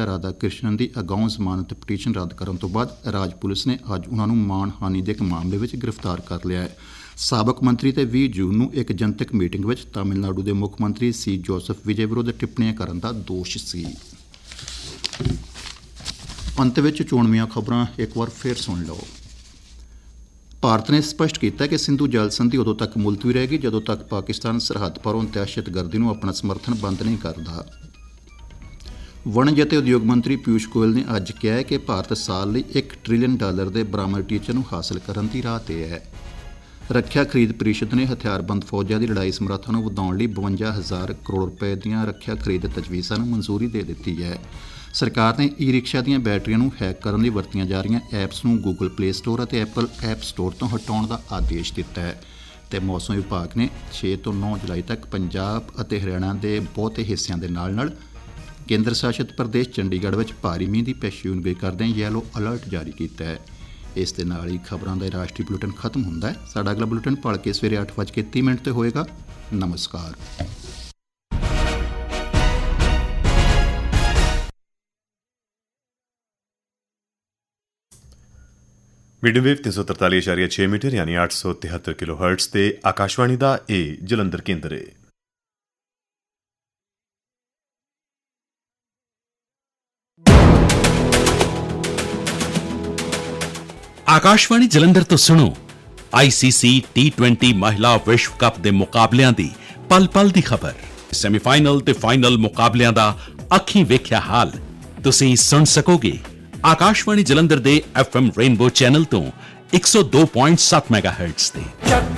ਰਾਧਾ ਕ੍ਰਿਸ਼ਨਨ ਦੀ ਅਗਾਊਂ ਜ਼ਮਾਨਤ ਪਟੀਸ਼ਨ ਰੱਦ ਕਰਨ ਤੋਂ ਬਾਅਦ ਰਾਜ ਪੁਲਿਸ ਨੇ ਅੱਜ ਉਹਨਾਂ ਨੂੰ ਮਾਣਹਾਨੀ ਦੇ ਇੱਕ ਮਾਮਲੇ ਵਿੱਚ ਗ੍ਰਿਫਤਾਰ ਕਰ ਲਿਆ ਹੈ। ਸਾਬਕ ਮੰਤਰੀ ਤੇ 20 ਜੂਨ ਨੂੰ ਇੱਕ ਜਨਤਕ ਮੀਟਿੰਗ ਵਿੱਚ ਤਾਮਿਲਨਾਡੂ ਦੇ ਮੁੱਖ ਮੰਤਰੀ ਸੀ ਜੋਸਫ ਵਿਜੇ ਵਿਰੁੱਧ ਟਿੱਪਣੀਆਂ ਕਰਨ ਦਾ ਦੋਸ਼ ਸੀ। ਅੰਤ ਵਿੱਚ ਚੋਣਵੀਆਂ ਖਬਰਾਂ ਇੱਕ ਵਾਰ ਫਿਰ ਸੁਣ ਲਓ। ਭਾਰਤ ਨੇ ਸਪਸ਼ਟ ਕੀਤਾ ਕਿ ਸਿੰਧੂ ਜਲ ਸੰਧੀ ਉਦੋਂ ਤੱਕ ਮੁਲਤਵੀ ਰਹੇਗੀ ਜਦੋਂ ਤੱਕ ਪਾਕਿਸਤਾਨ ਸਰਹੱਦ ਪਾਰੋਂ ਦਹਿਸ਼ਤਗਰਦੀ ਨੂੰ ਆਪਣਾ ਸਮਰਥਨ ਬੰਦ ਨਹੀਂ ਕਰਦਾ। ਵਣਜ ਅਤੇ ਉਦਯੋਗ ਮੰਤਰੀ ਪਿਊਸ਼ ਗੋਇਲ ਨੇ ਅੱਜ ਕਿਹਾ ਹੈ ਕਿ ਭਾਰਤ ਸਾਲ ਲਈ $1 ਟ੍ਰਿਲੀਅਨ ਦੇ ਬਰਾਮਦ ਟੀਚੇ ਨੂੰ ਹਾਸਲ ਕਰਨ ਦੀ ਰਾਹ 'ਤੇ ਹੈ। ਰੱਖਿਆ ਖਰੀਦ ਪ੍ਰੀਸ਼ਦ ਨੇ ਹਥਿਆਰਬੰਦ ਫੌਜਾਂ ਦੀ ਲੜਾਈ ਸਮਰੱਥਾ ਨੂੰ ਵਧਾਉਣ ਲਈ 52,000 ਕਰੋੜ ਰੁਪਏ ਦੀਆਂ ਰੱਖਿਆ ਖਰੀਦ ਤਜਵੀਜ਼ਾਂ ਨੂੰ ਮਨਜ਼ੂਰੀ ਦੇ ਦਿੱਤੀ ਹੈ। ਸਰਕਾਰ ਨੇ ਈ ਰਿਕਸ਼ਾ ਦੀਆਂ ਬੈਟਰੀਆਂ ਨੂੰ ਹੈਕ ਕਰਨ ਲਈ ਵਰਤੀਆਂ ਜਾ ਰਹੀਆਂ ਐਪਸ ਨੂੰ ਗੂਗਲ ਪਲੇ ਸਟੋਰ ਅਤੇ ਐਪਲ ਐਪ ਸਟੋਰ ਤੋਂ ਹਟਾਉਣ ਦਾ ਆਦੇਸ਼ ਦਿੱਤਾ ਹੈ। ਅਤੇ ਮੌਸਮ ਵਿਭਾਗ ਨੇ 6 ਤੋਂ 9 ਜੁਲਾਈ ਤੱਕ ਪੰਜਾਬ ਅਤੇ ਹਰਿਆਣਾ ਦੇ ਬਹੁਤੇ ਹਿੱਸਿਆਂ ਦੇ ਨਾਲ ਕੇਂਦਰ ਸ਼ਾਸਿਤ ਪ੍ਰਦੇਸ਼ ਚੰਡੀਗੜ੍ਹ ਵਿੱਚ ਭਾਰੀ ਮੀਂਹ ਦੀ ਪੇਸ਼ੀਨਗੋਈ ਕਰਦਿਆਂ ਯੈਲੋ ਅਲਰਟ ਜਾਰੀ ਕੀਤਾ ਹੈ। ਇਸ ਦੇ ਨਾਲ ਹੀ ਖਬਰਾਂ ਦਾ ਰਾਸ਼ਟਰੀ ਬੁਲੇਟਿਨ ਖਤਮ ਹੁੰਦਾ ਹੈ। ਸਾਡਾ ਅਗਲਾ ਬੁਲੇਟਿਨ ਭਲਕੇ ਸਵੇਰੇ 8:30 ਤੇ ਹੋਏਗਾ। ਨਮਸਕਾਰ। ਮੀਡੀਅਮ ਵੇਵ 343.6 ਮੀਟਰ ਯਾਨੀ 873 ਕਿਲੋ ਹਰਟਜ਼ ਤੇ ਆਕਾਸ਼ਵਾਣੀ ਦਾ ਇਹ ਜਲੰਧਰ ਕੇਂਦਰ ਹੈ। ਆਕਾਸ਼ਵਾਣੀ ਜਲੰਧਰ ਤੋਂ ਸੁਣੋ ICC T20 ਮਹਿਲਾ ਵਿਸ਼ਵ ਕੱਪ ਦੇ ਮੁਕਾਬਲਿਆਂ ਦੀ ਪਲ ਪਲ ਦੀ ਖਬਰ। ਸੈਮੀਫਾਈਨਲ ਤੇ ਫਾਈਨਲ ਮੁਕਾਬਲਿਆਂ ਦਾ ਅੱਖੀਂ ਵੇਖਿਆ ਹਾਲ ਤੁਸੀਂ ਸੁਣ ਸਕੋਗੇ ਆਕਾਸ਼ਵਾਣੀ ਜਲੰਧਰ ਦੇ FM ਰੇਨਬੋ ਚੈਨਲ ਤੋਂ 102.7 ਮੈਗਾਹਰਟਜ਼ ਤੇ।